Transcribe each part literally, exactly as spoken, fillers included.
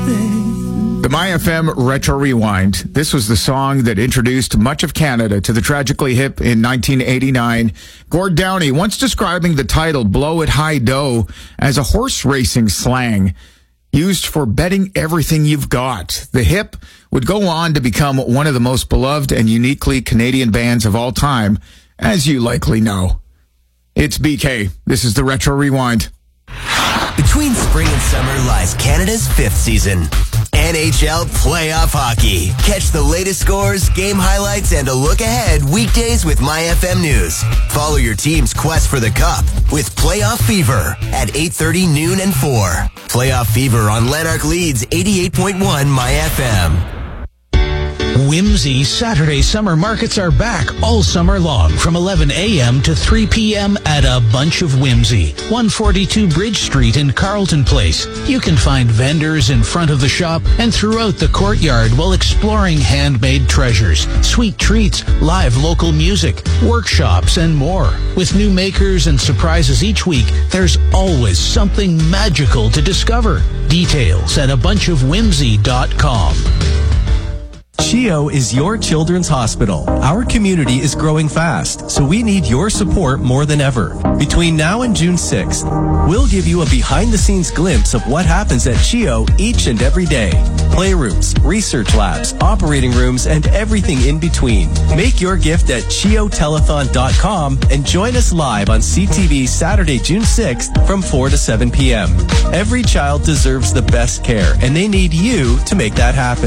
The My F M Retro Rewind. This was the song that introduced much of Canada to the Tragically Hip in nineteen eighty-nine. Gord Downie once describing the title Blow It High Dough as a horse racing slang used for betting everything you've got. The Hip would go on to become one of the most beloved and uniquely Canadian bands of all time, as you likely know. It's B K. This is the Retro Rewind. Between spring and summer lies Canada's fifth season. N H L Playoff Hockey. Catch the latest scores, game highlights, and a look ahead weekdays with My F M News. Follow your team's quest for the Cup with Playoff Fever at eight thirty, noon, and four. Playoff Fever on Lanark Leeds eighty-eight point one My F M. Whimsy Saturday summer markets are back all summer long from eleven a.m. to three p.m. at A Bunch of Whimsy, one forty-two Bridge Street in Carleton Place. You can find vendors in front of the shop and throughout the courtyard while exploring handmade treasures, sweet treats, live local music, workshops, and more. With new makers and surprises each week, there's always something magical to discover. Details at a bunch of whimsy dot com. CHEO is your children's hospital. Our community is growing fast, so we need your support more than ever. Between now and June sixth, we'll give you a behind-the-scenes glimpse of what happens at CHEO each and every day. Playrooms, research labs, operating rooms, and everything in between. Make your gift at cheo telethon dot com and join us live on C T V Saturday, June sixth from four to seven p.m. Every child deserves the best care, and they need you to make that happen.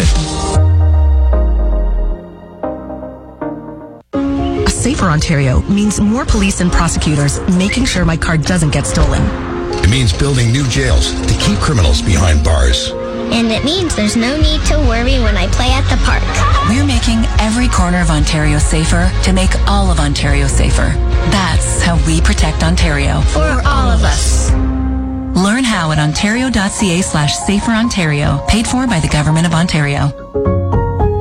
Safer Ontario means more police and prosecutors making sure my car doesn't get stolen. It means building new jails to keep criminals behind bars. And it means there's no need to worry when I play at the park. We're making every corner of Ontario safer to make all of Ontario safer. That's how we protect Ontario. For all of us. Learn how at ontario dot c a slash safer Ontario, paid for by the Government of Ontario.